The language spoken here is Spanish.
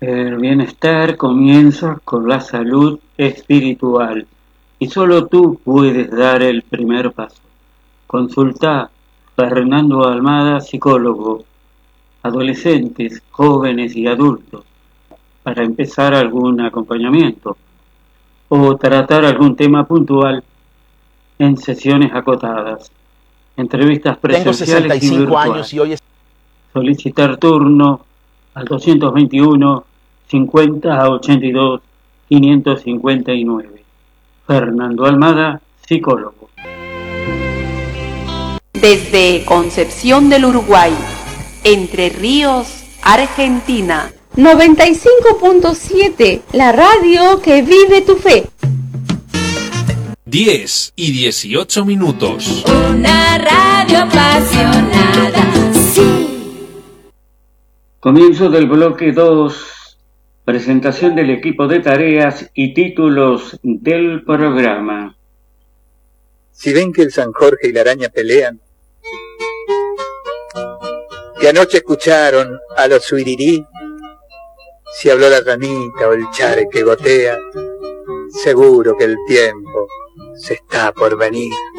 El bienestar comienza con la salud espiritual y solo tú puedes dar el primer paso. Consulta Fernando Almada, psicólogo, adolescentes, jóvenes y adultos, para empezar algún acompañamiento o tratar algún tema puntual en sesiones acotadas, entrevistas presenciales. Tengo 65 y virtuales. años y hoy es... Solicitar turno al 221 50 82 559. Fernando Almada, psicólogo. Desde Concepción del Uruguay, Entre Ríos, Argentina. 95.7, la radio que vive tu fe. 10 y 18 minutos. Una radio apasionada, sí. Comienzo del bloque 2, presentación del equipo de tareas y títulos del programa. Si ven que el San Jorge y la araña pelean, que anoche escucharon a los suirirí, si habló la ranita o el chare que gotea, seguro que el tiempo se está por venir.